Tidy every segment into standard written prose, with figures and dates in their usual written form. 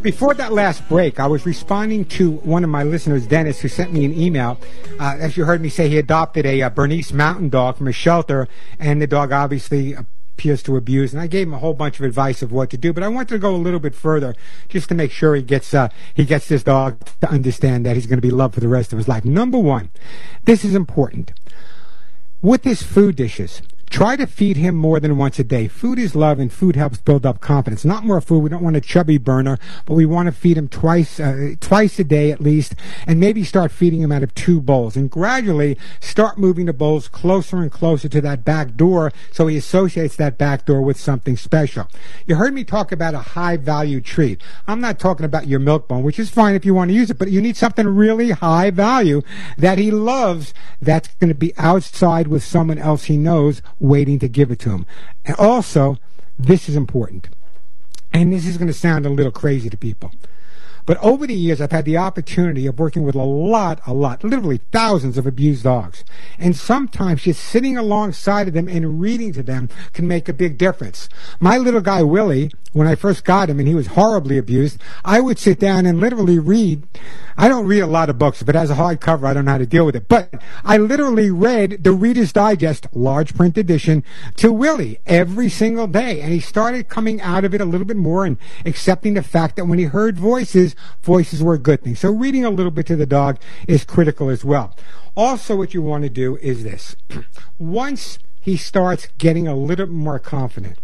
Before that last break, I was responding to one of my listeners, Dennis, who sent me an email. As you heard me say, he adopted a Bernese Mountain Dog from a shelter, and the dog obviously appears to abuse. And I gave him a whole bunch of advice of what to do, but I wanted to go a little bit further just to make sure he gets this dog to understand that he's going to be loved for the rest of his life. Number one, this is important. With his food dishes, try to feed him more than once a day. Food is love, and food helps build up confidence. Not more food. We don't want a chubby burner, but we want to feed him twice a day at least, and maybe start feeding him out of 2 bowls. And gradually start moving the bowls closer and closer to that back door so he associates that back door with something special. You heard me talk about a high-value treat. I'm not talking about your milk bone, which is fine if you want to use it, but you need something really high value that he loves that's going to be outside with someone else he knows waiting to give it to him. And also, this is important, and this is going to sound a little crazy to people, but over the years I've had the opportunity of working with a lot, literally thousands of abused dogs, and sometimes just sitting alongside of them and reading to them can make a big difference. My little guy Willie, when I first got him and he was horribly abused, I would sit down and literally read. I don't read a lot of books, but as a hardcover, I don't know how to deal with it. But I literally read the Reader's Digest, large print edition, to Willie every single day. And he started coming out of it a little bit more and accepting the fact that when he heard voices were a good thing. So reading a little bit to the dog is critical as well. Also, what you want to do is this. Once he starts getting a little more confident,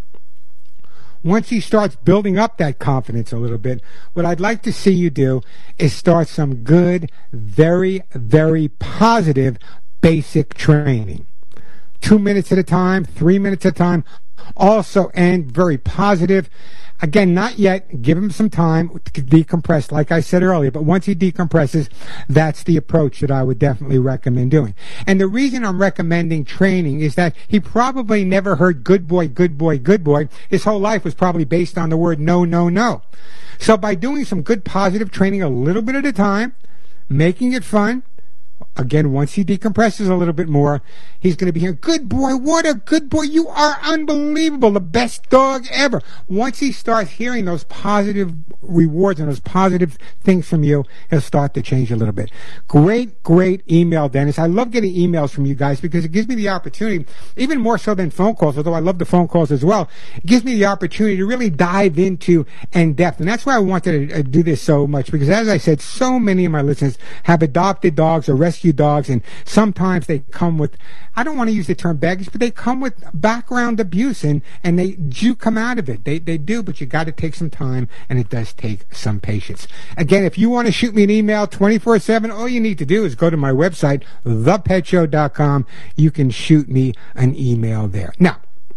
once he starts building up that confidence a little bit, what I'd like to see you do is start some good, very, very positive basic training. 2 minutes at a time, 3 minutes at a time. Also, and very positive. Again, not yet. Give him some time to decompress, like I said earlier. But once he decompresses, that's the approach that I would definitely recommend doing. And the reason I'm recommending training is that he probably never heard good boy, good boy, good boy. His whole life was probably based on the word no, no, no. So by doing some good positive training a little bit at a time, making it fun, again, once he decompresses a little bit more, he's going to be hearing, good boy, what a good boy, you are unbelievable, the best dog ever. Once he starts hearing those positive rewards and those positive things from you, he'll start to change a little bit. Great email, Dennis. I love getting emails from you guys because it gives me the opportunity, even more so than phone calls, although I love the phone calls as well, it gives me the opportunity to really dive into in depth. And that's why I wanted to do this so much, because as I said, so many of my listeners have adopted dogs or rescue dogs, and sometimes they come with, I don't want to use the term baggage, but they come with background abuse, and they do come out of it. They do, but you got to take some time, and it does take some patience. Again, if you want to shoot me an email 24/7, all you need to do is go to my website, thepetshow.com. You can shoot me an email there. Now,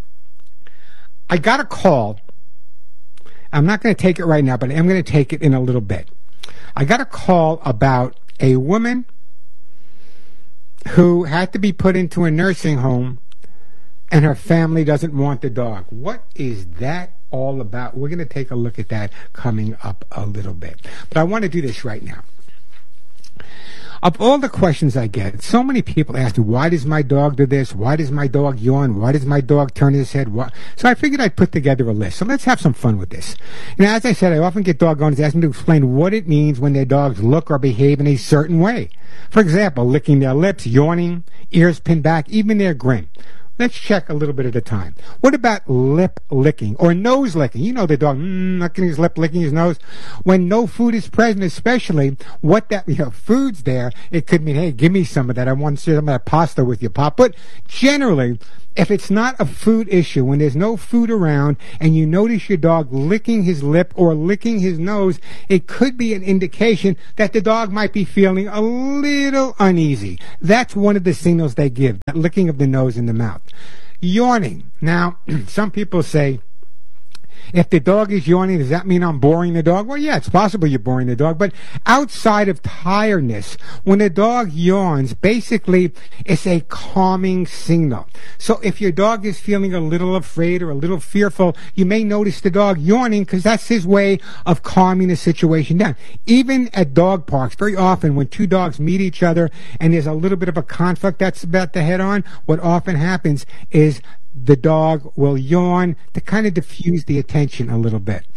I got a call. I'm not going to take it right now, but I am going to take it in a little bit. I got a call about a woman who had to be put into a nursing home, and her family doesn't want the dog. What is that all about? We're going to take a look at that coming up a little bit. But I want to do this right now. Of all the questions I get, so many people ask me, why does my dog do this? Why does my dog yawn? Why does my dog turn his head? So I figured I'd put together a list. So let's have some fun with this. As I said, I often get dog owners asking me to explain what it means when their dogs look or behave in a certain way. For example, licking their lips, yawning, ears pinned back, even their grin. Let's check a little bit at a time. What about lip licking or nose licking? You know the dog licking his lip, licking his nose. When no food is present, especially what that, food's there, it could mean, hey, give me some of that. I want some of that pasta with you, Pop. But generally, if it's not a food issue, when there's no food around and you notice your dog licking his lip or licking his nose, it could be an indication that the dog might be feeling a little uneasy. That's one of the signals they give, that licking of the nose and the mouth. Yawning. Now, some people say, if the dog is yawning, does that mean I'm boring the dog? Well, yeah, it's possible you're boring the dog, but outside of tiredness, when the dog yawns, basically it's a calming signal. So if your dog is feeling a little afraid or a little fearful, you may notice the dog yawning because that's his way of calming the situation down. Even at dog parks, very often when two dogs meet each other and there's a little bit of a conflict that's about to head on, what often happens is the dog will yawn to kind of diffuse the attention a little bit.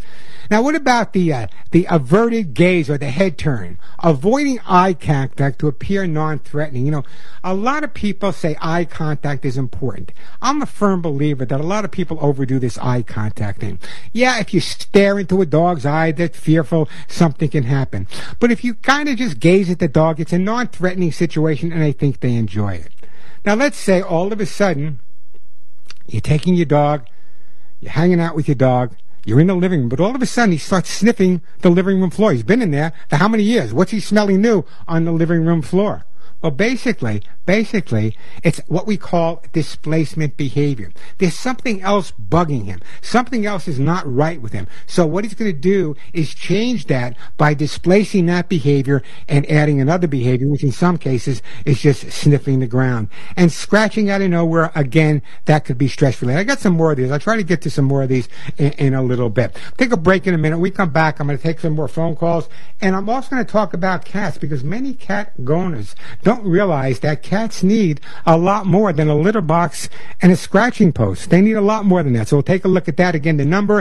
Now, what about the averted gaze or the head turn? Avoiding eye contact to appear non-threatening. You know, a lot of people say eye contact is important. I'm a firm believer that a lot of people overdo this eye contact thing. Yeah, if you stare into a dog's eye, that's fearful, something can happen. But if you kind of just gaze at the dog, it's a non-threatening situation, and I think they enjoy it. Now, let's say all of a sudden, you're taking your dog, you're hanging out with your dog, you're in the living room, but all of a sudden he starts sniffing the living room floor. He's been in there for how many years? What's he smelling new on the living room floor? Well, basically, it's what we call displacement behavior. There's something else bugging him. Something else is not right with him. So what he's going to do is change that by displacing that behavior and adding another behavior, which in some cases is just sniffing the ground. And scratching out of nowhere, again, that could be stress-related. I got some more of these. I'll try to get to some more of these in a little bit. Take a break in a minute. We come back. I'm going to take some more phone calls. And I'm also going to talk about cats, because many cat owners don't realize that cats need a lot more than a litter box and a scratching post. They need a lot more than that. So we'll take a look at that. Again, the number,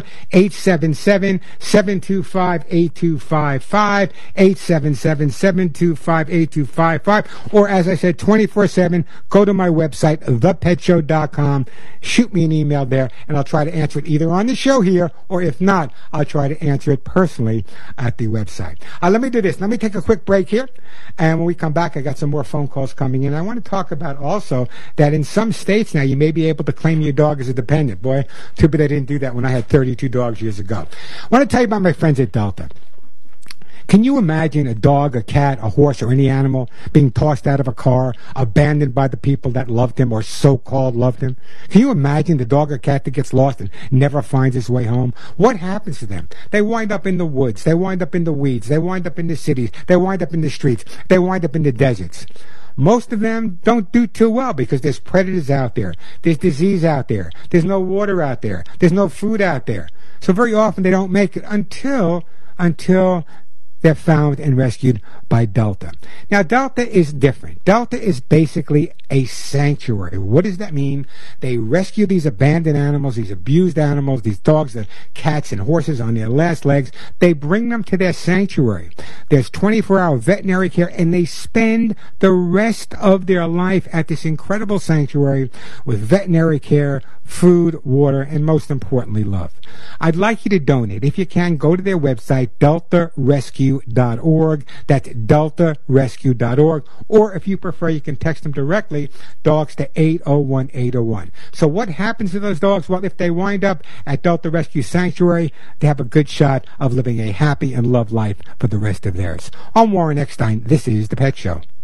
877-725-8255, 877-725-8255. Or as I said, 24/7, go to my website, thepetshow.com. Shoot me an email there, and I'll try to answer it either on the show here, or if not, I'll try to answer it personally at the website. Let me do this. Let me take a quick break here. And when we come back, I got some more phone calls coming in. I want to talk about also that in some states now you may be able to claim your dog as a dependent. Boy, too bad I didn't do that when I had 32 dogs years ago. I want to tell you about my friends at Delta. Can you imagine a dog, a cat, a horse, or any animal being tossed out of a car, abandoned by the people that loved him or so-called loved him? Can you imagine the dog or cat that gets lost and never finds its way home? What happens to them? They wind up in the woods. They wind up in the weeds. They wind up in the cities. They wind up in the streets. They wind up in the deserts. Most of them don't do too well because there's predators out there. There's disease out there. There's no water out there. There's no food out there. So very often they don't make it until they're found and rescued by Delta. Now, Delta is different. Delta is basically a sanctuary. What does that mean? They rescue these abandoned animals, these abused animals, these dogs, the cats and horses on their last legs. They bring them to their sanctuary. There's 24-hour veterinary care, and they spend the rest of their life at this incredible sanctuary with veterinary care, food, water, and most importantly, love. I'd like you to donate. If you can, go to their website, deltarescue.org. That's deltarescue.org. Or if you prefer, you can text them directly, dogs, to 801-801. So what happens to those dogs? Well, if they wind up at Delta Rescue Sanctuary, they have a good shot of living a happy and loved life for the rest of theirs. I'm Warren Eckstein. This is The Pet Show.